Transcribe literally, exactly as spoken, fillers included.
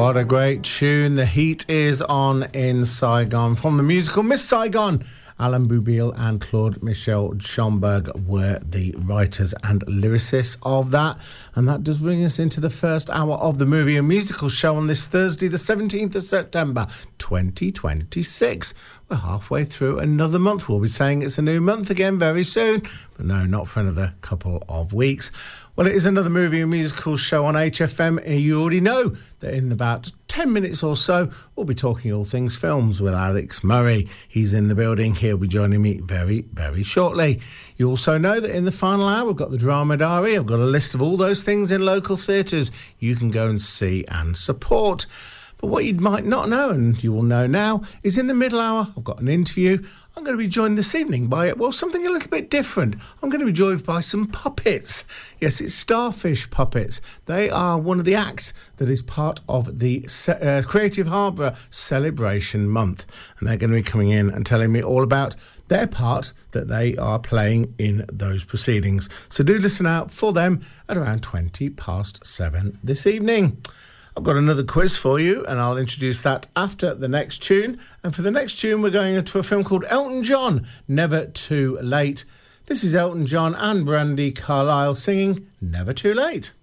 What a great tune. The heat is on in Saigon. From the musical Miss Saigon, Alan Boublil and Claude Michel Schomburg were the writers and lyricists of that. And that does bring us into the first hour of the Movie and Musical Show on this Thursday, the seventeenth of September, twenty twenty-six. We're halfway through another month. We'll be saying it's a new month again very soon, but no, not for another couple of weeks. Well, it is another Movie and Musical Show on H F M. You already know that in about ten minutes or so, we'll be talking all things films with Alex Murray. He's in the building. He'll be joining me very, very shortly. You also know that in the final hour, we've got the Drama Diary. I've got a list of all those things in local theatres you can go and see and support. But what you might not know, and you will know now, is in the middle hour, I've got an interview. I'm going to be joined this evening by, well, something a little bit different. I'm going to be joined by some puppets. Yes, it's Starfish Puppets. They are one of the acts that is part of the uh, Creative Harbour Celebration Month. And they're going to be coming in and telling me all about their part that they are playing in those proceedings. So do listen out for them at around twenty past seven this evening. I've got another quiz for you, and I'll introduce that after the next tune. And for the next tune, we're going into a film called Elton John, Never Too Late. This is Elton John and Brandi Carlile singing Never Too Late.